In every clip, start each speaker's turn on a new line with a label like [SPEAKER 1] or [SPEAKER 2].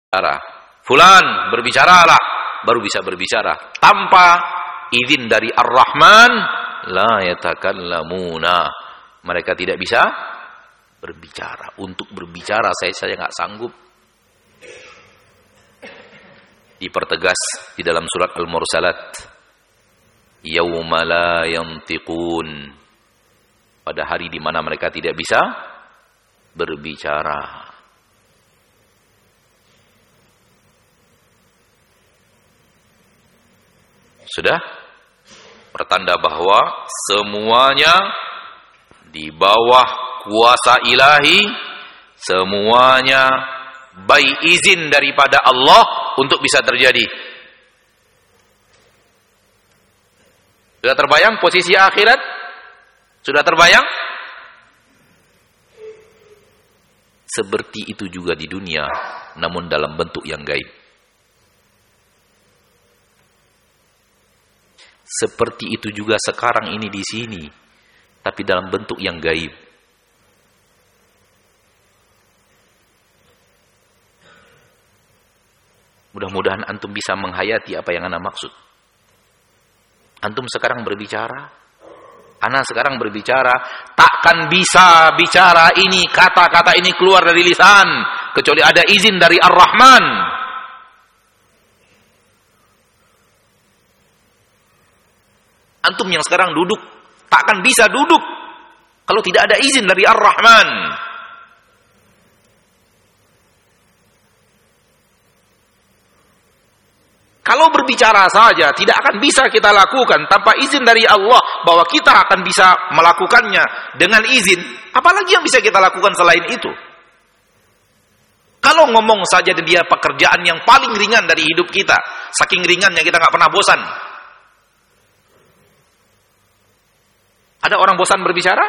[SPEAKER 1] Fulan, berbicaralah, baru bisa berbicara. Tanpa izin dari Ar-Rahman, la yatakallamuna. Mereka tidak bisa berbicara. Untuk berbicara saya nggak sanggup. Dipertegas di dalam surat Al-Mursalat, yauma la yantiqun, pada hari di mana mereka tidak bisa berbicara. Sudah pertanda bahwa semuanya di bawah kuasa ilahi, semuanya by izin daripada Allah untuk bisa terjadi. Sudah terbayang posisi akhirat? Sudah terbayang? Seperti itu juga di dunia, namun dalam bentuk yang gaib. Seperti itu juga sekarang ini di sini, tapi dalam bentuk yang gaib. Mudah-mudahan antum bisa menghayati apa yang ana maksud. Antum sekarang berbicara, ana sekarang berbicara, takkan bisa bicara ini, kata-kata ini keluar dari lisan kecuali ada izin dari Ar-Rahman. Antum yang sekarang duduk takkan bisa duduk kalau tidak ada izin dari Ar-Rahman. Kalau berbicara saja tidak akan bisa kita lakukan tanpa izin dari Allah, bahwa kita akan bisa melakukannya dengan izin. Apalagi yang bisa kita lakukan selain itu? Kalau ngomong saja dia pekerjaan yang paling ringan dari hidup kita, saking ringannya kita nggak pernah bosan. Ada orang bosan berbicara?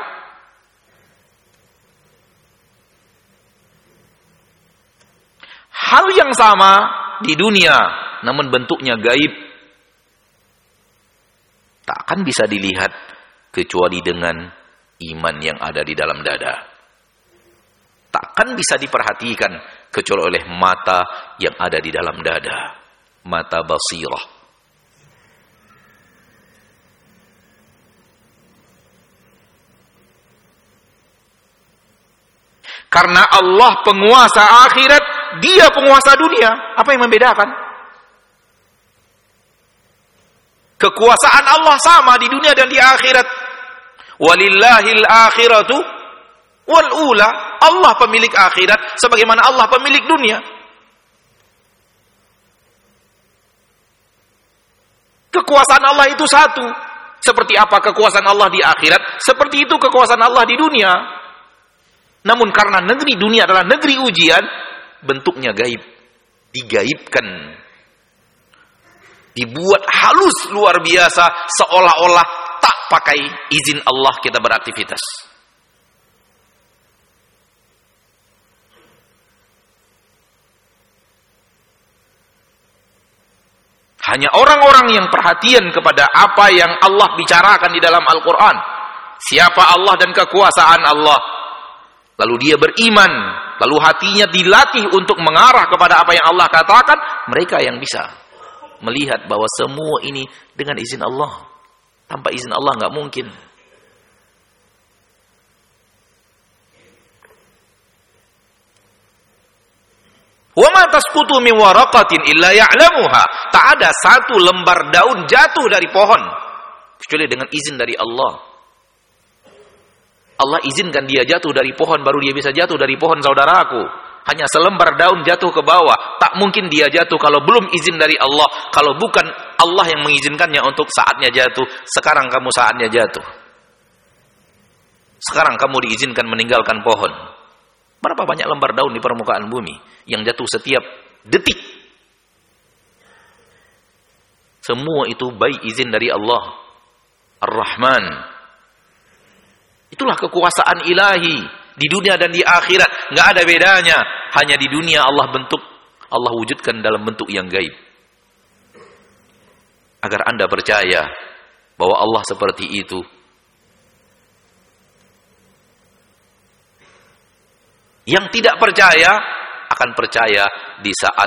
[SPEAKER 1] Hal yang sama di dunia, namun bentuknya gaib, tak akan bisa dilihat kecuali dengan iman yang ada di dalam dada. Tak akan bisa diperhatikan kecuali oleh mata yang ada di dalam dada, mata basirah. Karena Allah penguasa akhirat, dia penguasa dunia. Apa yang membedakan? Kekuasaan Allah sama di dunia dan di akhirat. Walillahil akhiratu wal ula. Allah pemilik akhirat sebagaimana Allah pemilik dunia. Kekuasaan Allah itu satu. Seperti apa kekuasaan Allah di akhirat, seperti itu kekuasaan Allah di dunia. Namun karena negeri dunia adalah negeri ujian, bentuknya gaib, digaibkan, dibuat halus luar biasa, seolah-olah tak pakai izin Allah kita beraktivitas. Hanya orang-orang yang perhatian kepada apa yang Allah bicarakan di dalam Al-Quran, siapa Allah dan kekuasaan Allah, lalu dia beriman, lalu hatinya dilatih untuk mengarah kepada apa yang Allah katakan, mereka yang bisa melihat bahwa semua ini dengan izin Allah. Tanpa izin Allah nggak mungkin. Wa ma tasqutu min waraqatin illa ya'lamuha. Tak ada satu lembar daun jatuh dari pohon kecuali dengan izin dari Allah. Allah izinkan dia jatuh dari pohon, baru dia bisa jatuh dari pohon, saudaraku. Hanya selembar daun jatuh ke bawah. Tak mungkin dia jatuh kalau belum izin dari Allah. Kalau bukan Allah yang mengizinkannya untuk saatnya jatuh. Sekarang kamu saatnya jatuh. Sekarang kamu diizinkan meninggalkan pohon. Berapa banyak lembar daun di permukaan bumi yang jatuh setiap detik? Semua itu by izin dari Allah Ar-Rahman. Itulah kekuasaan ilahi di dunia dan di akhirat. Nggak ada bedanya. Hanya di dunia Allah wujudkan dalam bentuk yang gaib. Agar Anda percaya bahwa Allah seperti itu. Yang tidak percaya akan percaya di saat